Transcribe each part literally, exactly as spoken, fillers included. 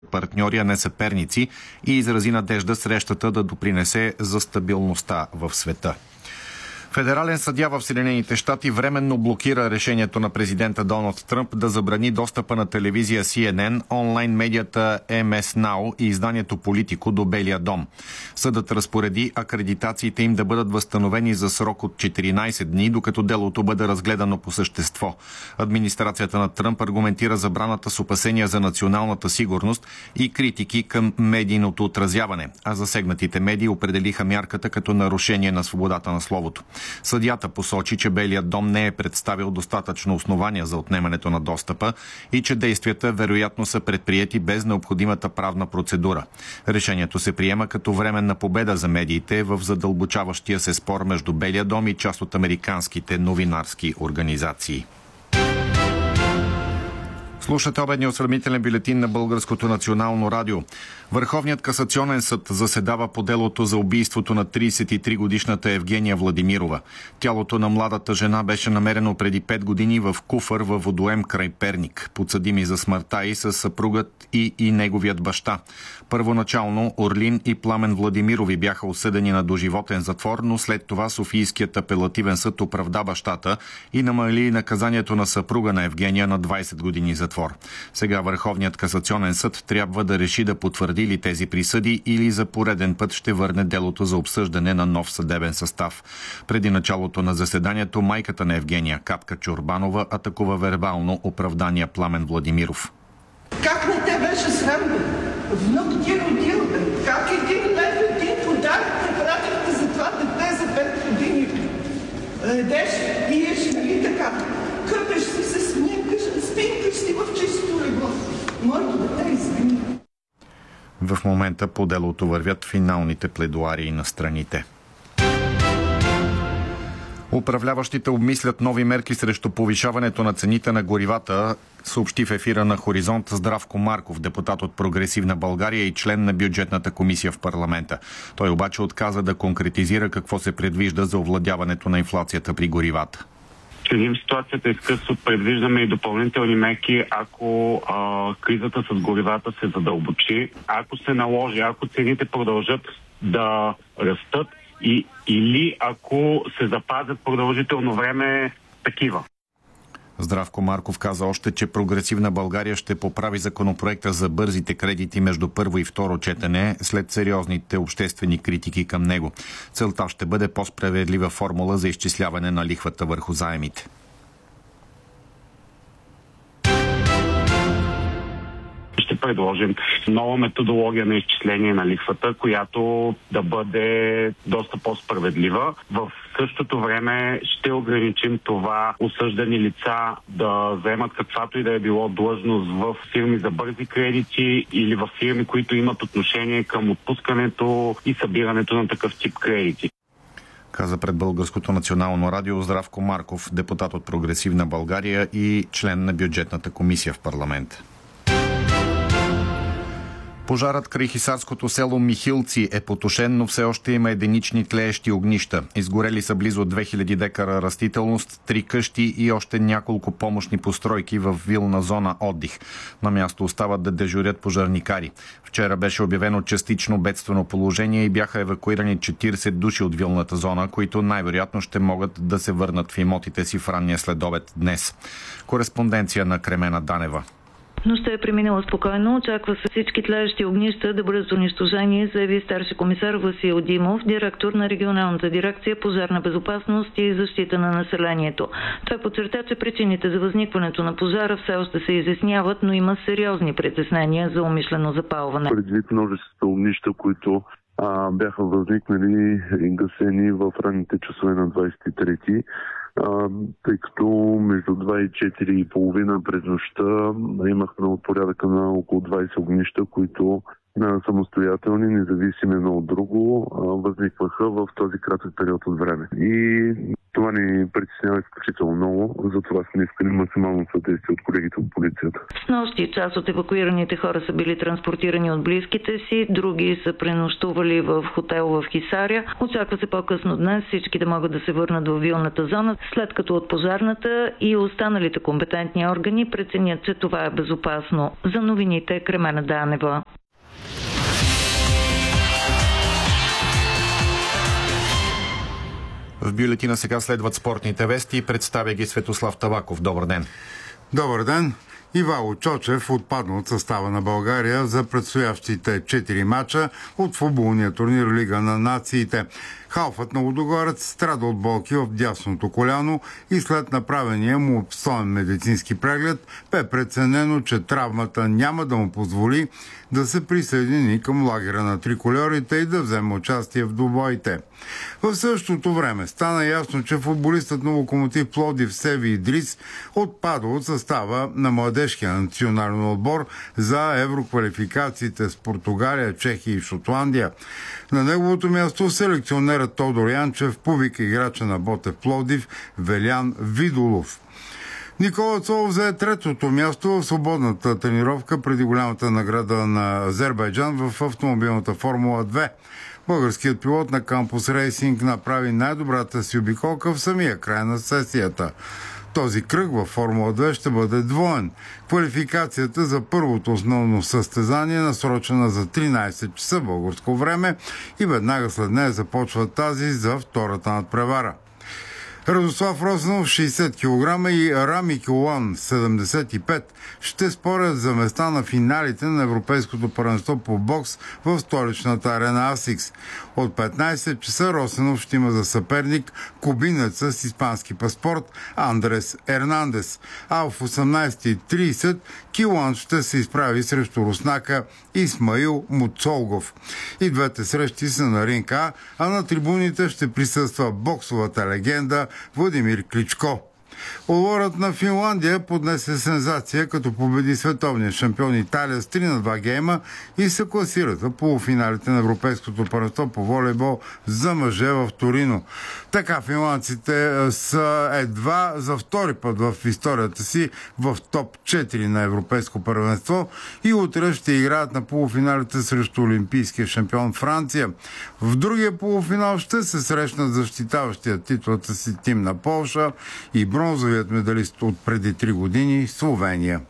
партньори, а не съперници, и изрази надежда срещата да допринесе за стабилността в света. Федерален съдия в Съединените щати временно блокира решението на президента Доналд Тръмп да забрани достъпа на телевизия Си Ен Ен, онлайн медията Ем Ес Нау и изданието Политико до Белия дом. Съдът разпореди акредитациите им да бъдат възстановени за срок от четиринайсет дни, докато делото бъде разгледано по същество. Администрацията на Тръмп аргументира забраната с опасения за националната сигурност и критики към медийното отразяване, а засегнатите медии определиха мярката като нарушение на свободата на словото. Съдията посочи, че Белият дом не е представил достатъчно основания за отнемането на достъпа и че действията вероятно са предприети без необходимата правна процедура. Решението се приема като временна победа за медиите в задълбочаващия се спор между Белия дом и част от американските новинарски организации. Слушате обедния осведомителен бюлетин на Българското национално радио. Върховният касационен съд заседава по делото за убийството на трийсет и три годишната Евгения Владимирова. Тялото на младата жена беше намерено преди пет години в куфър във водоем край Перник. Подсъдими за смъртта й са съпругът и, и неговият баща. Първоначално Орлин и Пламен Владимирови бяха осъдени на доживотен затвор, но след това Софийският апелативен съд оправда бащата и намали наказанието на съпруга на Евгения на двайсет години затвор. Сега Върховният касационен съд трябва да реши да потвърди ли тези присъди или за пореден път ще върне делото за обсъждане на нов съдебен състав. Преди началото на заседанието майката на Евгения, Капка Чорбанова, атакува вербално оправдания Пламен Владимиров. Как не те беше срам, бе? Внук ти родил, бе? Как един лев, един подарък не пратихте за това дете за пет години? Едеш, пиеш, нали така? Къпеш си, се смекаш, спинкаш си в чисто легло. Моето дете извини. В момента по делото вървят финалните пледуарии на страните. Управляващите обмислят нови мерки срещу повишаването на цените на горивата, съобщи в ефира на Хоризонт Здравко Марков, депутат от Прогресивна България и член на бюджетната комисия в парламента. Той обаче отказа да конкретизира какво се предвижда за овладяването на инфлацията при горивата. Следим ситуацията изкъсно, предвиждаме и допълнителни мерки, ако а, кризата с горивата се задълбочи, ако се наложи, ако цените продължат да растат и, или ако се запазят продължително време такива. Здравко Марков каза още, че Прогресивна България ще поправи законопроекта за бързите кредити между първо и второ четене след сериозните обществени критики към него. Целта ще бъде по-справедлива формула за изчисляване на лихвата върху заемите. Ще предложим нова методология на изчисление на лихвата, която да бъде доста по-справедлива. В същото време ще ограничим това осъждани лица да вземат каквато и да е било длъжност в фирми за бързи кредити или в фирми, които имат отношение към отпускането и събирането на такъв тип кредити. Каза пред Българското национално радио Здравко Марков, депутат от Прогресивна България и член на бюджетната комисия в парламента. Пожарът край хисарското село Михилци е потушен, но все още има единични тлеещи огнища. Изгорели са близо две хиляди декара растителност, три къщи и още няколко помощни постройки в вилна зона отдих. На място остават да дежурят пожарникари. Вчера беше обявено частично бедствено положение и бяха евакуирани четирийсет души от вилната зона, които най-вероятно ще могат да се върнат в имотите си в ранния следобед днес. Кореспонденция на Кремена Данева. Нощта е преминала спокойно. Очаква се всички тлеещи огнища да бъдат унищожени, заяви старши комисар Васил Димов, директор на регионалната дирекция пожарна безопасност и защита на населението. Той подчерта, че причините за възникването на пожара все още се изясняват, но има сериозни притеснения за умишлено запалване. Предвид множеството огнища, които а, бяха възникнали и гасени в ранните часове на двайсет и трети, А, тъй като между два и четири и половина през нощта имахме от порядъка на около двайсет огнища, които самостоятелни, независими едно от друго, възникваха в този кратък период от време. И това ни притеснява изключително много, затова сме искали максимално съдействие от колегите от полицията. С нощи част от евакуираните хора са били транспортирани от близките си, други са пренощували в хотел в Хисаря. Очаква се по-късно днес всички да могат да се върнат в вилната зона, след като от пожарната и останалите компетентни органи преценят, че това е безопасно. За новините Кремена Данева. В бюлетина сега следват спортните вести. Представя ги Светослав Табаков. Добър ден. Добър ден. Ивайло Чочев отпадна от състава на България за предстоящите четири мача от футболния турнир Лига на нациите. Халфът на Лудогорец страда от болки в дясното коляно и след направения му обстоен медицински преглед бе преценено, че травмата няма да му позволи да се присъедини към лагера на трикольорите и да вземе участие в двубоите. В същото време стана ясно, че футболистът на Локомотив Пловдив Севи Идрис отпада от състава на младежкия национален отбор за евроквалификациите с Португалия, Чехия и Шотландия. На неговото място селекционерът Тодор Янчев повика играча на Ботев Пловдив Велян Видолов. Никола Цолов взе третото място в свободната тренировка преди голямата награда на Азербайджан в автомобилната Формула две. Българският пилот на Кампус Рейсинг направи най-добрата си обиколка в самия край на сесията. Този кръг във Формула две ще бъде двоен. Квалификацията за първото основно състезание е насрочена за тринайсет часа българско време и веднага след нея започва тази за втората надпревара. Радослав Росенов шейсет килограма и Рами Кюлан седемдесет и пет ще спорят за места на финалите на Европейското първенство по бокс в столичната арена Асикс. От петнайсет часа Росенов ще има за съперник кубинеца с испански паспорт Андрес Ернандес, а в осемнайсет и трийсет Кюлан ще се изправи срещу руснака Исмаил Муцолгов. И двете срещи са на ринг А, а на трибуните ще присъства боксовата легенда Владимир Кличко. Отборът на Финландия поднесе сензация, като победи световния шампион Италия с три на два гейма и се класират в полуфиналите на Европейското първенство по волейбол за мъже в Торино. Така финландците са едва за втори път в историята си в топ четири на Европейско първенство и утре ще играят на полуфиналите срещу олимпийския шампион Франция. В другия полуфинал ще се срещнат защитаващия титлата си тим на Полша и бронзовият медалист от преди три години Словения.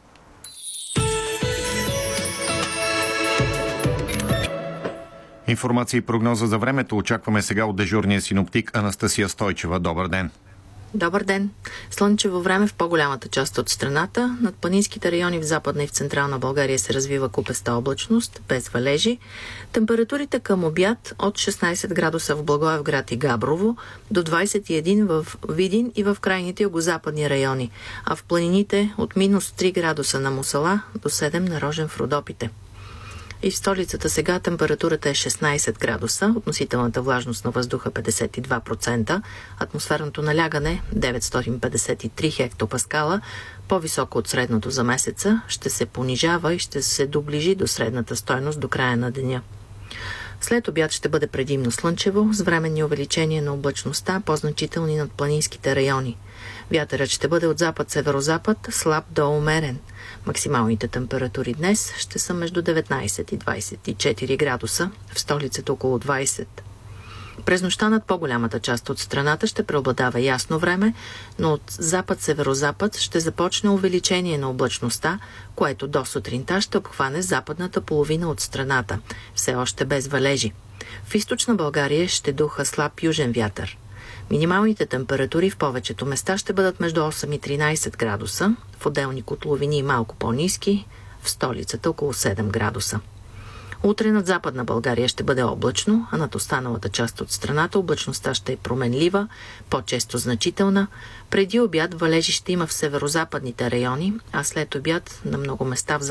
Информация и прогноза за времето очакваме сега от дежурния синоптик Анастасия Стойчева. Добър ден! Добър ден! Слънчево време в по-голямата част от страната. Над планинските райони в Западна и в Централна България се развива купеста облачност, без валежи. Температурите към обяд от шестнайсет градуса в Благоевград и Габрово до двайсет и един в Видин и в крайните югозападни райони, а в планините от минус три градуса на Мусала до седем на Рожен в Родопите. И в столицата сега температурата е шестнайсет градуса, относителната влажност на въздуха петдесет и два процента, атмосферното налягане деветстотин петдесет и три хектопаскала, по-високо от средното за месеца, ще се понижава и ще се доближи до средната стойност до края на деня. След обяд ще бъде предимно слънчево, с временни увеличения на облачността, по-значителни над планинските райони. Вятърът ще бъде от запад-северозапад, слаб до умерен. Максималните температури днес ще са между деветнайсет и двайсет и четири градуса, в столицата около двайсет. През нощта над по-голямата част от страната ще преобладава ясно време, но от запад-северозапад ще започне увеличение на облачността, което до сутринта ще обхване западната половина от страната, все още без валежи. В източна България ще духа слаб южен вятър. Минималните температури в повечето места ще бъдат между осем и тринайсет градуса, в отделни котловини малко по-ниски, в столицата около седем градуса. Утре над Западна България ще бъде облачно, а над останалата част от страната облачността ще е променлива, по-често значителна. Преди обяд валежи ще има в северозападните райони, а след обяд на много места в